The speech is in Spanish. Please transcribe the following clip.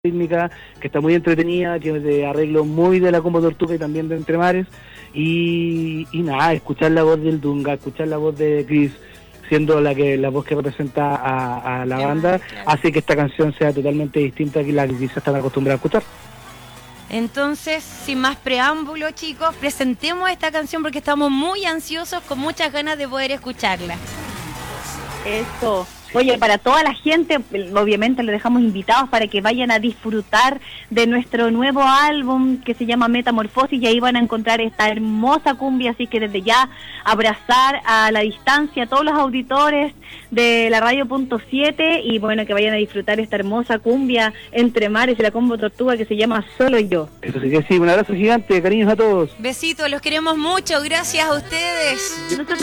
rítmica, que está muy entretenida, que es de arreglo muy de la Combo Tortuga y también de Entre Mares, y nada, escuchar la voz del Dunga, escuchar la voz de Chris, siendo la voz que representa a la banda, claro, hace que esta canción sea totalmente distinta a la que quizás están acostumbrados a escuchar. Entonces, sin más preámbulo, chicos, presentemos esta canción porque estamos muy ansiosos, con muchas ganas de poder escucharla. Eso. Oye, para toda la gente, obviamente les dejamos invitados para que vayan a disfrutar de nuestro nuevo álbum que se llama Metamorfosis, y ahí van a encontrar esta hermosa cumbia, así que desde ya abrazar a la distancia a todos los auditores de la Radio Punto 7 y bueno, que vayan a disfrutar esta hermosa cumbia Entre Mares y la Combo Tortuga que se llama Solo Yo. Eso sí que sí, un abrazo gigante, cariños a todos. Besitos, los queremos mucho, gracias a ustedes.